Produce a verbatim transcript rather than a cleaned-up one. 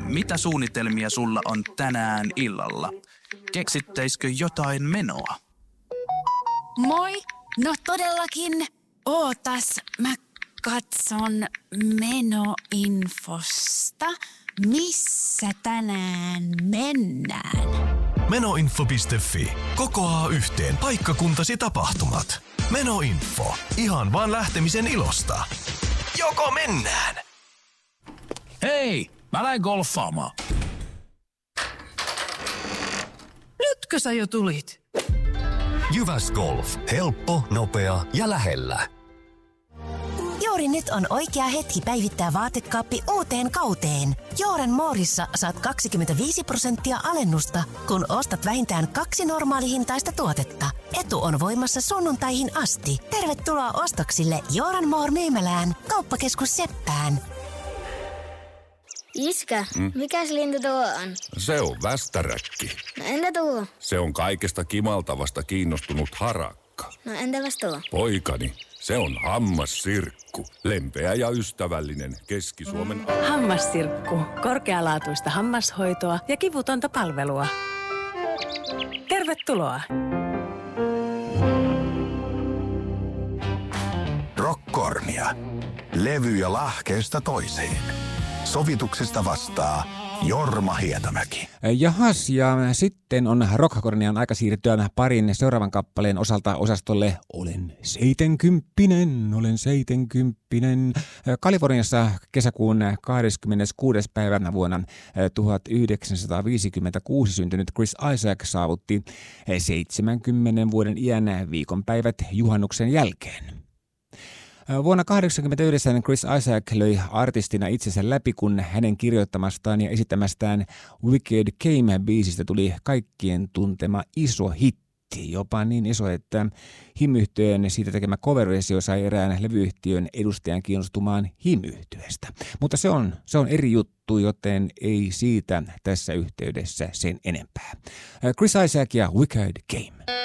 mitä suunnitelmia sulla on tänään illalla? Keksittäisikö jotain menoa? Moi! No todellakin. Ootas, mä katson menoinfosta. Missä tänään mennään? Menoinfo piste fi. Kokoaa yhteen paikkakuntasi tapahtumat. Menoinfo. Ihan vaan lähtemisen ilosta. Joko mennään? Hei, mä lähden golfaamaan. Nytkö sä jo tulit? Jyväs Golf. Helppo, nopea ja lähellä. Juuri nyt on oikea hetki päivittää vaatekaappi uuteen kauteen. Joran Moorissa saat kaksikymmentäviisi prosenttia alennusta, kun ostat vähintään kaksi normaalihintaista tuotetta. Etu on voimassa sunnuntaihin asti. Tervetuloa ostoksille Joran Moor myymälään. Kauppakeskus Seppään. Iskä, mm? mikäs lintu tuo on? Se on västäräkki. No entä tuo? Se on kaikesta kimaltavasta kiinnostunut harakka. No entäpäs tuo? Poikani, se on hammassirkku. Lempeä ja ystävällinen Keski-Suomen... Hammassirkku. Korkealaatuista hammashoitoa ja kivutonta palvelua. Tervetuloa. Rockkornia. Levyjä lahkeesta toiseen. Sovituksesta vastaa Jorma Hietamäki. Jahas, ja sitten on Rockkornian aika siirtyä parin seuraavan kappaleen osalta osastolle Olen seitenkymppinen, olen seitenkymppinen. Kaliforniassa kesäkuun kahdeskymmeneskuudes päivänä vuonna tuhatyhdeksänsataaviisikymmentäkuusi syntynyt Chris Isaak saavutti seitsemänkymmenen vuoden iän viikonpäivät juhannuksen jälkeen. Vuonna tuhatyhdeksänsataakahdeksankymmentäyhdeksän Chris Isaak löi artistina itsensä läpi, kun hänen kirjoittamastaan ja esittämästään Wicked Game-biisistä tuli kaikkien tuntema iso hitti. Jopa niin iso, että Him-yhtyeen siitä tekemä cover-versio sai erään levyyhtiön edustajan kiinnostumaan Him-yhtyeestä. Mutta se on, se on eri juttu, joten ei siitä tässä yhteydessä sen enempää. Chris Isaak ja Wicked Game.